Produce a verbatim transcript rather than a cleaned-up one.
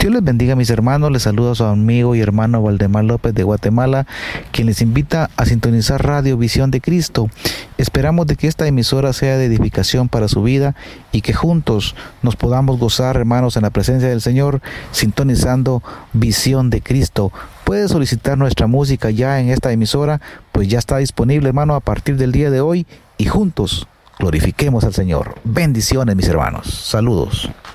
Dios les bendiga, mis hermanos. Les saluda a su amigo y hermano Valdemar López de Guatemala, quien les invita a sintonizar Radio Visión de Cristo. Esperamos de que esta emisora sea de edificación para su vida y que juntos nos podamos gozar, hermanos, en la presencia del Señor, sintonizando Visión de Cristo. Puede solicitar nuestra música ya en esta emisora, pues ya está disponible, hermano, a partir del día de hoy, y juntos glorifiquemos al Señor. Bendiciones, mis hermanos. Saludos.